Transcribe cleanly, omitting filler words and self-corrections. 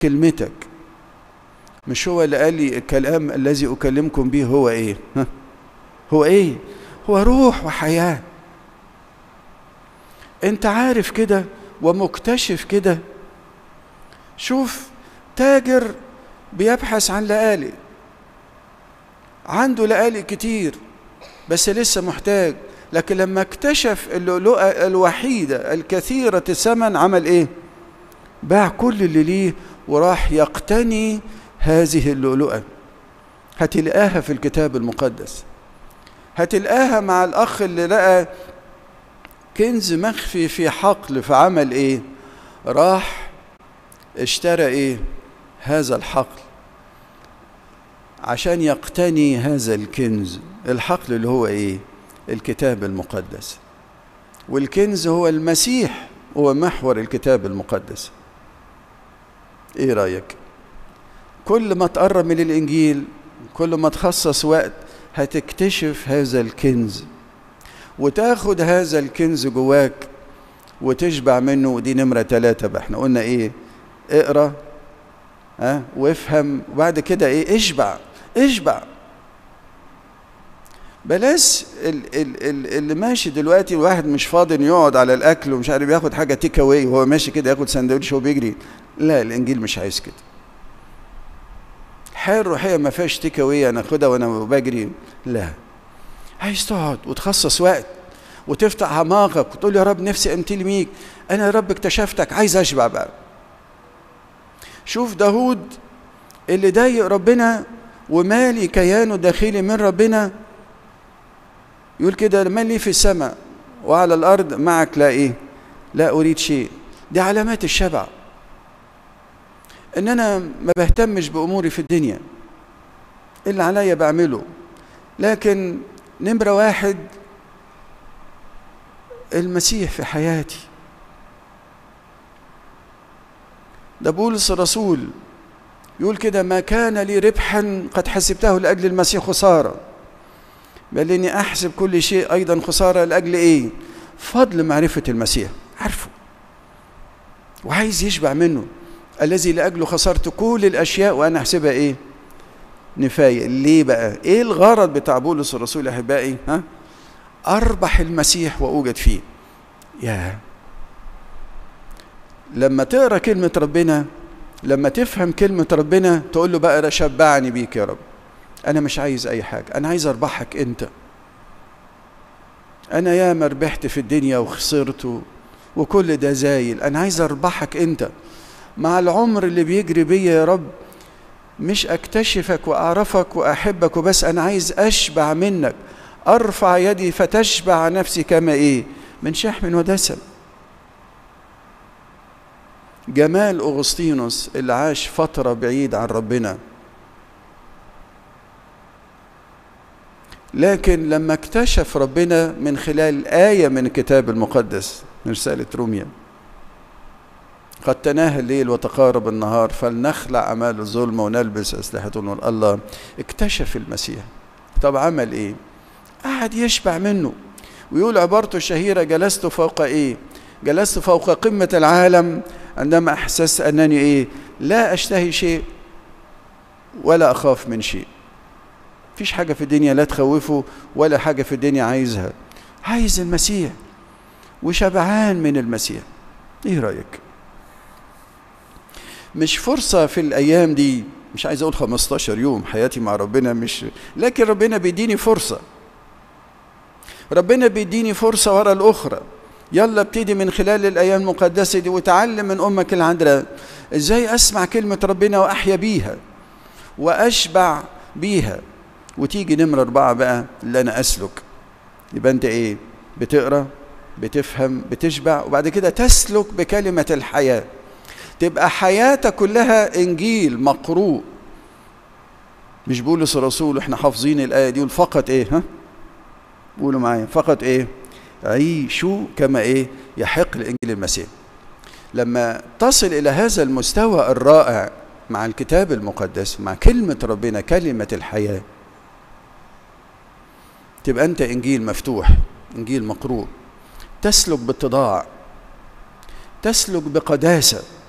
كلمتك. مش هو اللي قال لي الكلام الذي أكلمكم به هو إيه؟ هو إيه؟ هو روح وحياة. أنت عارف كده ومكتشف كده. شوف تاجر بيبحث عن لآلئ، عنده لآلئ كتير بس لسه محتاج، لكن لما اكتشف اللؤلؤة الوحيدة الكثيرة الثمن عمل إيه؟ باع كل اللي ليه وراح يقتني هذه اللؤلؤة. هتلقاها في الكتاب المقدس، هتلقاها مع الأخ اللي لقى كنز مخفي في حقل، فعمل إيه؟ راح اشترى إيه؟ هذا الحقل عشان يقتني هذا الكنز. الحقل اللي هو إيه؟ الكتاب المقدس. والكنز هو المسيح، هو محور الكتاب المقدس. إيه رأيك؟ كل ما تقرب من الإنجيل، كل ما تخصص وقت، هتكتشف هذا الكنز وتاخد هذا الكنز جواك وتشبع منه. ودي نمرة 3 بقى. احنا قلنا ايه؟ اقرأ وافهم، وبعد كده ايه؟ اشبع. بلاش اللي ماشي دلوقتي، الواحد مش فاضي انه يقعد على الاكل ومش عارف ياخد حاجه تيك اواي وهو ماشي كده ياخد سندوتش وهو بيجري. لا، الانجيل مش عايز كده. الحياه الروحيه ما فيهاش تيك اواي انا اخدها وانا بجري. لا، عايز تقعد وتخصص وقت وتفتح اعماقك وتقول يا رب نفسي امتلي بيك. انا يا رب اكتشفتك، عايز اشبع بقى. شوف داود اللي ضايق ربنا ومالي كيانه داخلي من ربنا، يقول كده من لي في السماء وعلى الارض معك لا ايه؟ لا اريد شيء. دي علامات الشبع، ان انا ما بهتمش باموري في الدنيا، اللي عليا بعمله، لكن نمرة 1 المسيح في حياتي. ده بولس الرسول يقول كده ما كان لي ربحا قد حسبته لأجل المسيح خسارة، بل إني أحسب كل شيء أيضا خسارة لأجل إيه؟ فضل معرفة المسيح. عارفه وعايز يشبع منه، الذي لأجله خسرت كل الأشياء وأنا أحسبها إيه؟ نفاية. ليه بقى؟ إيه الغرض بتاع بولس الرسول يا أحبائي؟ أربح المسيح وأوجد فيه. لما تقرأ كلمة ربنا، لما تفهم كلمة ربنا، تقول له بقى شبعني بيك يا رب. أنا مش عايز أي حاجة، أنا عايز أربحك أنت. أنا ياما ربحت في الدنيا وخسرت وكل ده زايل، أنا عايز أربحك أنت. مع العمر اللي بيجري بيا يا رب مش أكتشفك وأعرفك وأحبك وبس، أنا عايز أشبع منك. أرفع يدي فتشبع نفسي كما إيه؟ من شحم ودسم. جمال أغسطينوس اللي عاش فترة بعيد عن ربنا، لكن لما اكتشف ربنا من خلال آية من الكتاب المقدس من رسالة روميا، قد تناهى الليل وتقارب النهار فلنخلع أعمال الظلم ونلبس أسلحة النور. الله اكتشف المسيح. طب عمل إيه؟ قعد يشبع منه، ويقول عبارته الشهيرة جلست فوق إيه؟ جلست فوق قمة العالم عندما أحسست أنني إيه؟ لا أشتهي شيء ولا أخاف من شيء. فيش حاجة في الدنيا لا تخوفه ولا حاجة في الدنيا عايزها. عايز المسيح وشبعان من المسيح. إيه رأيك؟ مش فرصة في الأيام دي، مش عايز أقول 15 يوم حياتي مع ربنا، مش، لكن ربنا بيديني فرصة. ربنا بيديني فرصة ورا الأخرى. يلا ابتدي من خلال الأيام المقدسة دي وتعلم من أمك العذراء إزاي أسمع كلمة ربنا وأحيا بيها وأشبع بيها. وتيجي نمرة 4 بقى اللي أنا أسلك. يبقى أنت إيه؟ بتقرأ، بتفهم، بتشبع، وبعد كده تسلك بكلمة الحياة. تبقى حياتك كلها إنجيل مقروء. مش بولس الرسول احنا حافظين الآية دي فقط إيه؟ قولوا معايا فقط إيه؟ عيشوا كما إيه؟ يحق لإنجيل المسيح. لما تصل إلى هذا المستوى الرائع مع الكتاب المقدس، مع كلمة ربنا كلمة الحياة، تبقى أنت إنجيل مفتوح، إنجيل مقروء. تسلك باتضاع، تسلك بقداسة،